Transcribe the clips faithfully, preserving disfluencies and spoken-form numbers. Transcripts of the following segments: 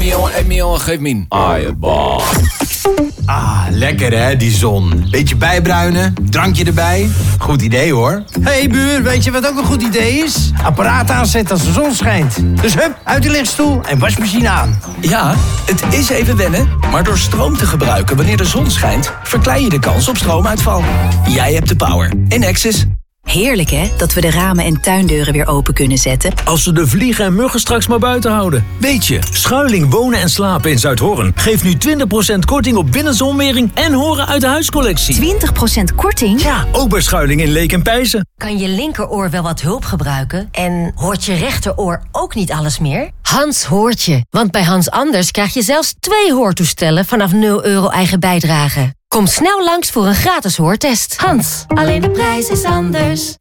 Emiel, Emiel, geef min. Aiba. Ah, lekker hè, die zon. Beetje bijbruinen, drankje erbij. Goed idee hoor. Hé hey, buur, weet je wat ook een goed idee is? Apparaat aanzetten als de zon schijnt. Dus hup, uit de lichtstoel en wasmachine aan. Ja, het is even wennen, maar door stroom te gebruiken wanneer de zon schijnt, verklein je de kans op stroomuitval. Jij hebt de power. Enexis. Heerlijk hè, dat we de ramen en tuindeuren weer open kunnen zetten. Als we de vliegen en muggen straks maar buiten houden. Weet je, Schuiling Wonen en Slapen in Zuidhorn geeft nu twintig procent korting op binnenzonwering en horen uit de huiscollectie. twintig procent korting? Ja, ook bij Schuiling in Leek en Pijzen. Kan je linkeroor wel wat hulp gebruiken? En hoort je rechteroor ook niet alles meer? Hans hoort je, want bij Hans Anders krijg je zelfs twee hoortoestellen vanaf nul euro eigen bijdrage. Kom snel langs voor een gratis hoortest. Hans, alleen de prijs is anders.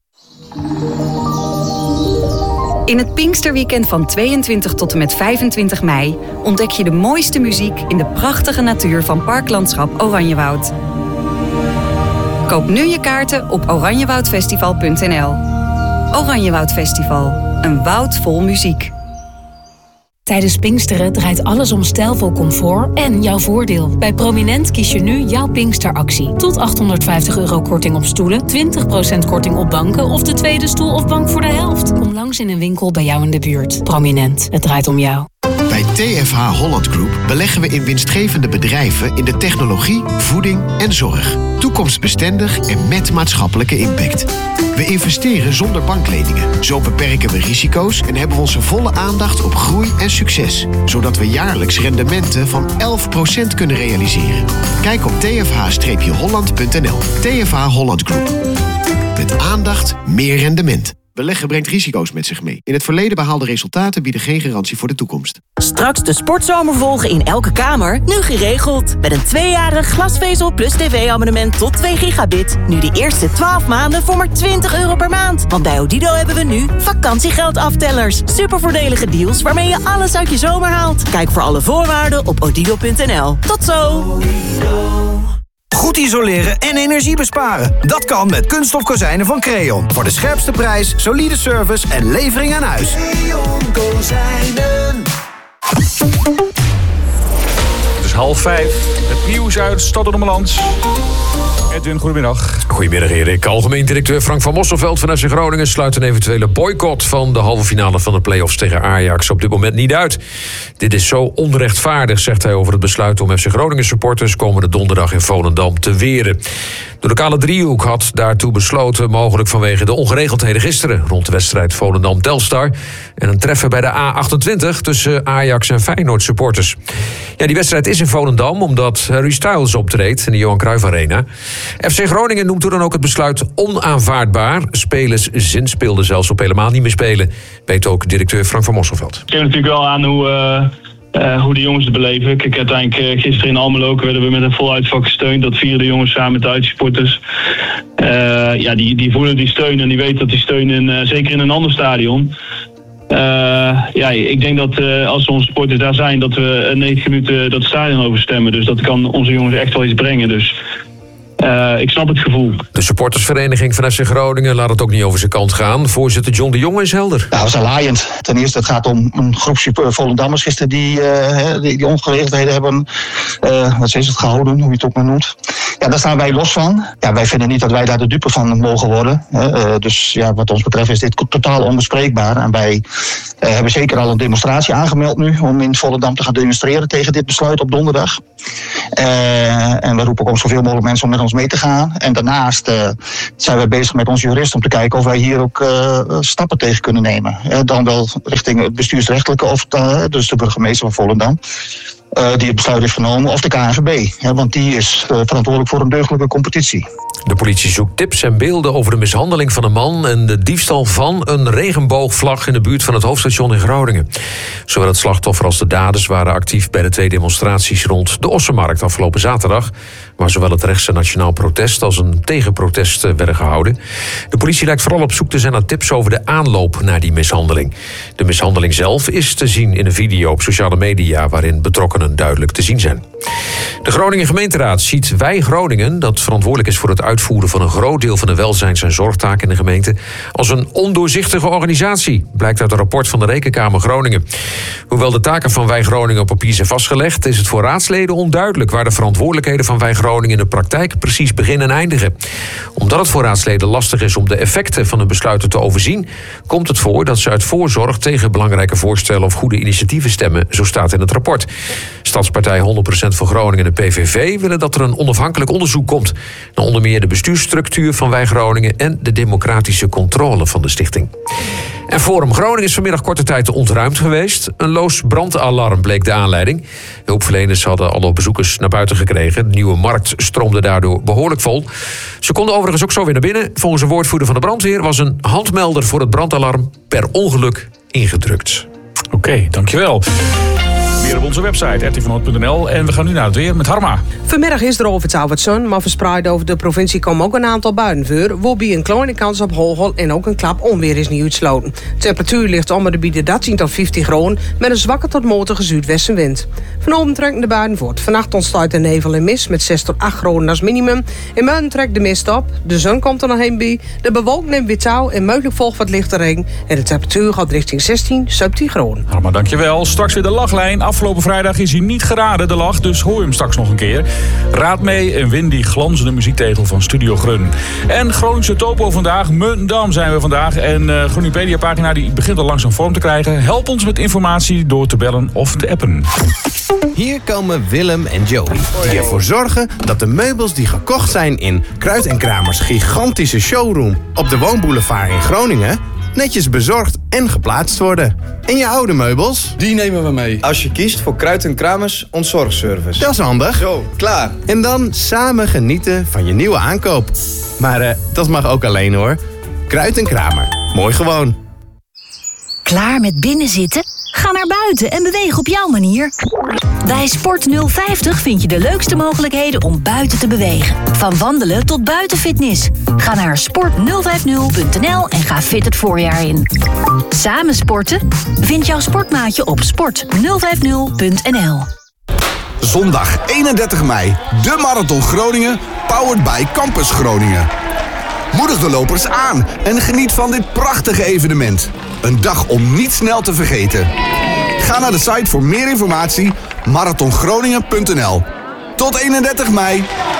In het Pinksterweekend van tweeëntwintig tot en met vijfentwintig mei... ontdek je de mooiste muziek in de prachtige natuur van Parklandschap Oranjewoud. Koop nu je kaarten op oranjewoudfestival punt n l. Oranjewoud Festival, een woud vol muziek. Tijdens Pinksteren draait alles om stijlvol comfort en jouw voordeel. Bij Prominent kies je nu jouw Pinksteractie. Tot achthonderdvijftig euro korting op stoelen, twintig procent korting op banken of de tweede stoel of bank voor de helft. Kom langs in een winkel bij jou in de buurt. Prominent, het draait om jou. Bij T F H Holland Group beleggen we in winstgevende bedrijven in de technologie, voeding en zorg. Toekomstbestendig en met maatschappelijke impact. We investeren zonder bankleningen. Zo beperken we risico's en hebben we onze volle aandacht op groei en succes. Zodat we jaarlijks rendementen van elf procent kunnen realiseren. Kijk op t f h holland punt n l. T F H Holland Group. Met aandacht meer rendement. Beleggen brengt risico's met zich mee. In het verleden behaalde resultaten bieden geen garantie voor de toekomst. Straks de sportzomer volgen in elke kamer, nu geregeld. Met een tweejarig glasvezel plus tv-abonnement tot twee gigabit. Nu de eerste twaalf maanden voor maar twintig euro per maand. Want bij Odido hebben we nu vakantiegeldaftellers. Supervoordelige deals waarmee je alles uit je zomer haalt. Kijk voor alle voorwaarden op odido punt n l. Tot zo! Goed isoleren en energie besparen. Dat kan met kunststof kozijnen van Creon. Voor de scherpste prijs, solide service en levering aan huis. Creon Kozijnen. Het is half vijf. Het nieuws uit Stad en Ommeland. Edwin, goedemiddag. Goedemiddag, Erik. Algemeen directeur Frank van Mosselveld van F C Groningen sluit een eventuele boycott van de halve finale van de play-offs tegen Ajax op dit moment niet uit. Dit is zo onrechtvaardig, zegt hij over het besluit om F C Groningen supporters komende donderdag in Volendam te weren. De lokale driehoek had daartoe besloten, mogelijk vanwege de ongeregeldheden gisteren rond de wedstrijd Volendam-Telstar en een treffen bij de A achtentwintig tussen Ajax en Feyenoord supporters. Ja, die wedstrijd is in Volendam omdat Harry Styles optreedt in de Johan Cruijff Arena. F C Groningen noemt toen dan ook het besluit onaanvaardbaar. Spelers zinspeelden zelfs op helemaal niet meer spelen, weet ook directeur Frank van Mosselveld. Ik geef natuurlijk wel aan hoe, uh, uh, hoe de jongens het beleven. Kijk, uiteindelijk uh, gisteren in Almelo werden we met een vol uitvak gesteund. Dat vieren de jongens samen met de uitsupporters. Uh, ja, die, die voelen die steun en die weten dat die steun, in, uh, zeker in een ander stadion. Uh, ja, ik denk dat uh, als onze supporters daar zijn, dat we negentig minuten dat stadion overstemmen. Dus dat kan onze jongens echt wel iets brengen. Dus Uh, ik snap het gevoel. De supportersvereniging van F C Groningen laat het ook niet over zijn kant gaan. Voorzitter John de Jonge is helder. Nou, dat is laaiend. Ten eerste, het gaat om een groep Volendammers gisteren die, uh, die, die ongeregeldheden hebben, uh, wat is het, gehouden, hoe je het ook maar noemt. Ja, daar staan wij los van. Ja, wij vinden niet dat wij daar de dupe van mogen worden. Uh, dus ja, wat ons betreft is dit totaal onbespreekbaar. En wij uh, hebben zeker al een demonstratie aangemeld nu om in Volendam te gaan demonstreren tegen dit besluit op donderdag. Uh, en we roepen ook om zoveel mogelijk mensen om met ons mee te gaan. En daarnaast uh, zijn we bezig met onze jurist om te kijken of wij hier ook uh, stappen tegen kunnen nemen. Uh, dan wel richting het bestuursrechtelijke of uh, dus de burgemeester van Volendam. Uh, die het besluit heeft genomen, of de K N V B. Hè, want die is uh, verantwoordelijk voor een deugdelijke competitie. De politie zoekt tips en beelden over de mishandeling van een man en de diefstal van een regenboogvlag in de buurt van het hoofdstation in Groningen. Zowel het slachtoffer als de daders waren actief bij de twee demonstraties rond de Ossenmarkt afgelopen zaterdag, waar zowel het rechtse nationaal protest als een tegenprotest werden gehouden. De politie lijkt vooral op zoek te zijn naar tips over de aanloop naar die mishandeling. De mishandeling zelf is te zien in een video op sociale media waarin betrokkenen duidelijk te zien zijn. De Groningen gemeenteraad ziet Wij Groningen, dat verantwoordelijk is voor het uitvoeren van een groot deel van de welzijns- en zorgtaken in de gemeente, als een ondoorzichtige organisatie, blijkt uit een rapport van de Rekenkamer Groningen. Hoewel de taken van Wij Groningen op papier zijn vastgelegd, is het voor raadsleden onduidelijk waar de verantwoordelijkheden van Wij Groningen in de praktijk precies beginnen en eindigen. Omdat het voor raadsleden lastig is om de effecten van hun besluiten te overzien, komt het voor dat ze uit voorzorg tegen belangrijke voorstellen of goede initiatieven stemmen, zo staat in het rapport. Stadspartij honderd procent voor Groningen en de P V V willen dat er een onafhankelijk onderzoek komt naar onder meer de bestuursstructuur van Wij Groningen en de democratische controle van de stichting. En Forum Groningen is vanmiddag korte tijd ontruimd geweest. Een loos brandalarm bleek de aanleiding. Hulpverleners hadden alle bezoekers naar buiten gekregen. De nieuwe markt stroomde daardoor behoorlijk vol. Ze konden overigens ook zo weer naar binnen. Volgens een woordvoerder van de brandweer was een handmelder voor het brandalarm per ongeluk ingedrukt. Oké, okay, dankjewel. Weer op onze website r t v noord punt n l. En we gaan nu naar het weer met Harma. Vanmiddag is er over het zon, maar verspreid over de provincie komen ook een aantal buien voor. Waarbij een kleine kans op hagel en ook een klap onweer is niet uitsloten. De temperatuur ligt om de bieden dertien tot vijftien graden met een zwakke tot matige zuidwestenwind. Vanavond trekken de buien voort. Vannacht ontstaat de nevel en mist met zes tot acht graden als minimum. In morgen trekt de mist op, de zon komt er nog heen bij, de bewolking neemt weer touw en mogelijk volgt wat lichte regen. En de temperatuur gaat richting zestien, zeventien graden. Harma, dankjewel. Straks weer de lachlijn. Afgelopen vrijdag is hij niet geraden, de lach, dus hoor je hem straks nog een keer. Raad mee en win die glanzende muziektegel van Studio Grun. En Groningse topo vandaag, Muntendam zijn we vandaag. En de uh, Groeningpedia-pagina die begint al langzaam vorm te krijgen. Help ons met informatie door te bellen of te appen. Hier komen Willem en Joey, die ervoor zorgen dat de meubels die gekocht zijn in Kruid en Kramers gigantische showroom op de Woonboulevard in Groningen netjes bezorgd en geplaatst worden. En je oude meubels? Die nemen we mee. Als je kiest voor Kruid en Kramers ontzorgservice. Dat is handig. Zo, klaar. En dan samen genieten van je nieuwe aankoop. Maar uh, dat mag ook alleen hoor. Kruid en Kramer. Mooi gewoon. Klaar met binnenzitten? Ga naar buiten en beweeg op jouw manier. Bij Sport nul vijftig vind je de leukste mogelijkheden om buiten te bewegen. Van wandelen tot buitenfitness. Ga naar sport nul vijftig punt n l en ga fit het voorjaar in. Samen sporten? Vind jouw sportmaatje op sport nul vijftig punt n l. Zondag eenendertig mei, de Marathon Groningen, powered by Campus Groningen. Moedig de lopers aan en geniet van dit prachtige evenement. Een dag om niet snel te vergeten. Ga naar de site voor meer informatie, marathon groningen punt n l. Tot eenendertig mei.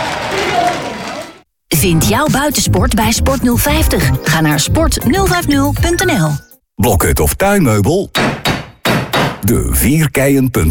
Vind jouw buitensport bij Sport nul vijftig. Ga naar sport nul vijftig punt n l. Blokhut of tuinmeubel? De Vierkeien.